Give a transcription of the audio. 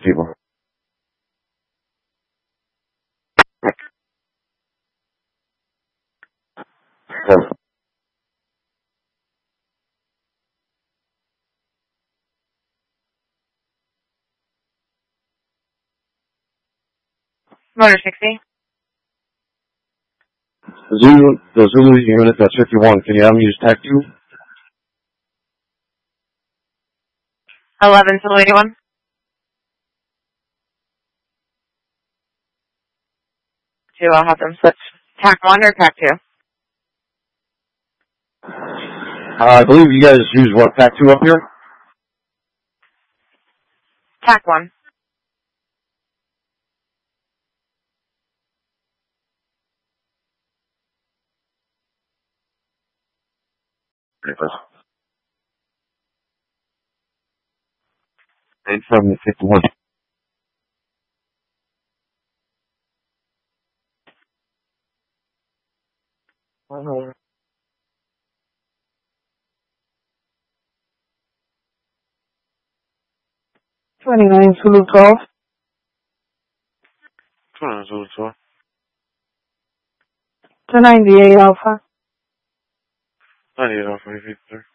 people. Motor 60. The Zulu unit, that's 51. Can you have them use TAC 2? 11 Zulu 81. 2, I'll have them switch. TAC 1 or TAC 2? I believe you guys use what, TAC 2 up here? TAC 1. Okay, 87051. Mm-hmm. 29 Zulu 12. 29 Zulu 12. 298 Alpha. 98 Alpha, 883.